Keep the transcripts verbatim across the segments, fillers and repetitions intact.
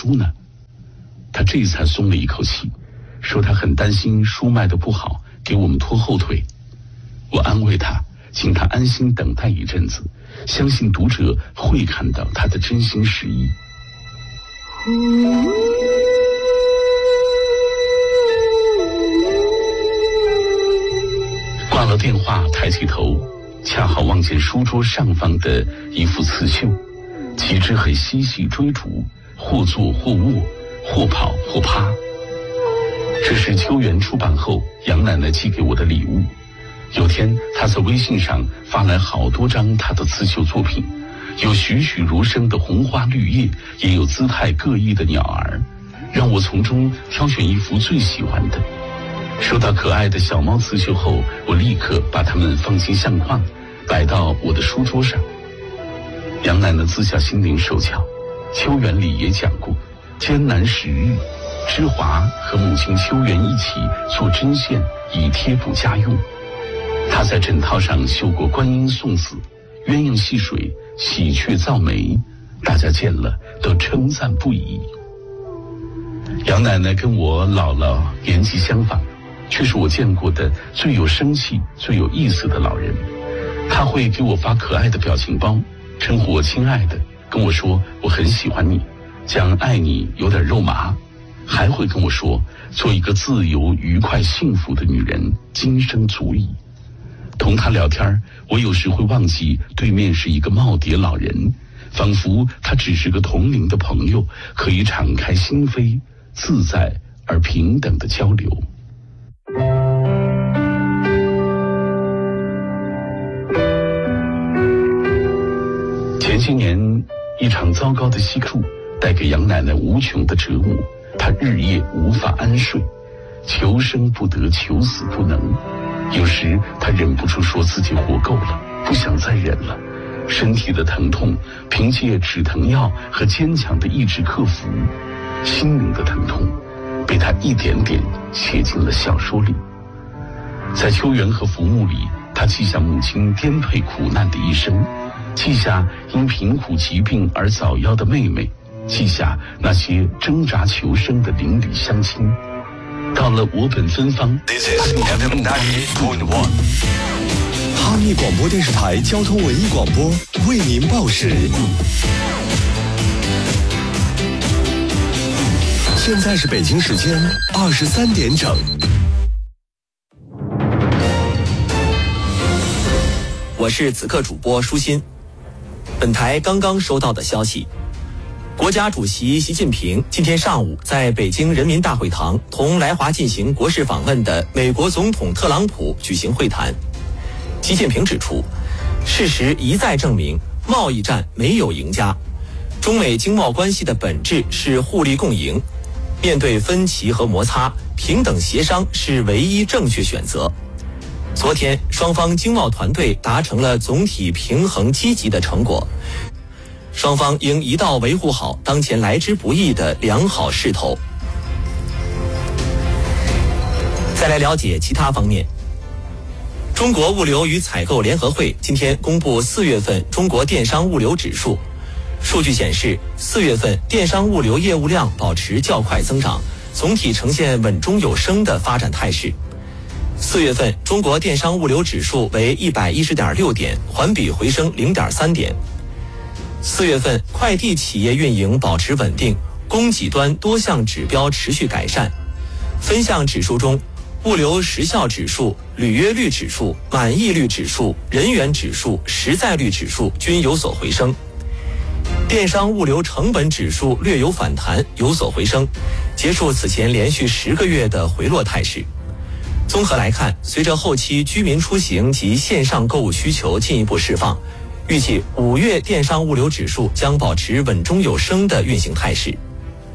书呢？他这才松了一口气，说他很担心书卖得不好，给我们拖后腿。我安慰他，请他安心等待一阵子，相信读者会看到他的真心实意。挂了电话，抬起头，恰好望见书桌上方的一幅刺绣，其枝很细细追逐，或坐或卧，或跑或趴。这是秋园出版后杨奶奶寄给我的礼物。有天她在微信上发来好多张她的刺绣作品，有栩栩如生的红花绿叶，也有姿态各异的鸟儿，让我从中挑选一幅最喜欢的。收到可爱的小猫刺绣后，我立刻把它们放进相框，摆到我的书桌上。杨奶奶自小心灵手巧，秋园里也讲过，艰难时日，芝华和母亲秋园一起做针线，以贴补家用。她在枕套上绣过观音送子、鸳鸯戏水、喜鹊造梅，大家见了都称赞不已。杨奶奶跟我姥姥年纪相仿，却是我见过的最有生气、最有意思的老人。她会给我发可爱的表情包，称呼我亲爱的，跟我说我很喜欢你，讲爱你有点肉麻，还会跟我说做一个自由、愉快、幸福的女人，今生足矣。同她聊天，我有时会忘记对面是一个耄耋老人，仿佛他只是个同龄的朋友，可以敞开心扉，自在而平等的交流。前些年一场糟糕的吸毒带给杨奶奶无穷的折磨，她日夜无法安睡，求生不得，求死不能。有时她忍不住说自己活够了，不想再忍了。身体的疼痛凭借止疼药和坚强的意志克服，心灵的疼痛被她一点点写进了小说里。在秋园和浮木里，她记下母亲颠沛苦难的一生，记下因贫苦疾病而早夭的妹妹，记下那些挣扎求生的邻里乡亲。到了我本芬芳 This is F M ninety-eight point one 哈密广播电视台交通文艺广播为您报时。现在是北京时间二十三点整。 我是此刻主播舒心。本台刚刚收到的消息，国家主席习近平今天上午在北京人民大会堂同来华进行国事访问的美国总统特朗普举行会谈。习近平指出，事实一再证明，贸易战没有赢家，中美经贸关系的本质是互利共赢，面对分歧和摩擦，平等协商是唯一正确选择。昨天，双方经贸团队达成了总体平衡积极的成果，双方应一道维护好当前来之不易的良好势头。再来了解其他方面。中国物流与采购联合会今天公布四月份中国电商物流指数，数据显示，四月份电商物流业务量保持较快增长，总体呈现稳中有升的发展态势。四月份中国电商物流指数为 一百一十点六点，环比回升 零点三点。四月份快递企业运营保持稳定，供给端多项指标持续改善。分项指数中，物流时效指数、履约率指数、满意率指数、人员指数、实在率指数均有所回升。电商物流成本指数略有反弹，有所回升，结束此前连续十个月的回落态势。综合来看，随着后期居民出行及线上购物需求进一步释放，预计五月电商物流指数将保持稳中有升的运行态势。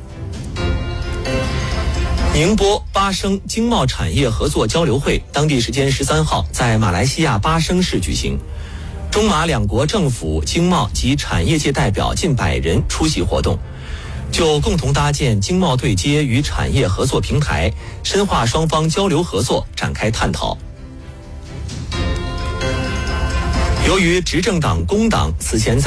宁波巴生经贸产业合作交流会当地时间十三号在马来西亚巴生市举行，中马两国政府、经贸及产业界代表近百人出席活动，就共同搭建经贸对接与产业合作平台，深化双方交流合作展开探讨。由于执政党工党此前在